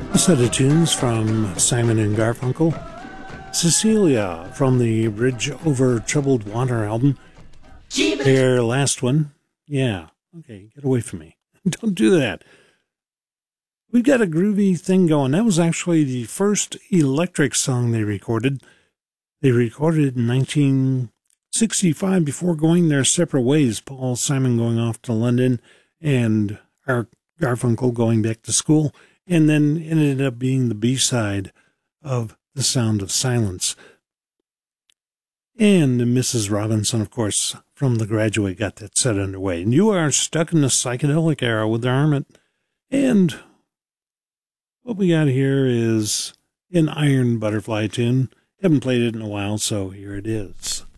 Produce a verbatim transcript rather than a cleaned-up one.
A set of tunes from Simon and Garfunkel. Cecilia from the Bridge Over Troubled Water album. Their last one. Yeah, okay, get away from me. Don't do that. We've got a groovy thing going. That was actually the first electric song they recorded. They recorded it in nineteen sixty-five before going their separate ways. Paul Simon going off to London and Art Garfunkel going back to school. And then it ended up being the B-side of The Sound of Silence. And Missus Robinson, of course, from The Graduate got that set underway. And you are stuck in the psychedelic era with Armit. And what we got here is an Iron Butterfly tune. Haven't played it in a while, so here it is.